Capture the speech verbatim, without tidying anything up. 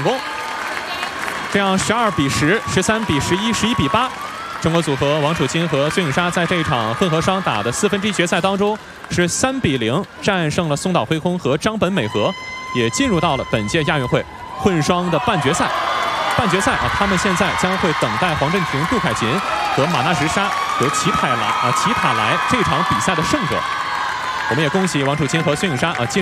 功。这样十二比十、十三比十一、十一比八，中国组合王楚钦和孙颖莎在这一场混合双打的四分之一决赛当中是三比零战胜了松岛辉空和张本美和，也进入到了本届亚运会混双的半决赛。半决赛啊，他们现在将会等待黄镇廷、杜凯琴和马纳什莎和齐泰莱啊齐塔莱这场比赛的胜者。我们也恭喜王楚钦和孙颖莎啊进。